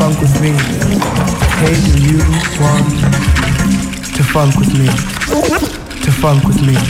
funk with me? Hey, do you want to funk with me? To funk with me?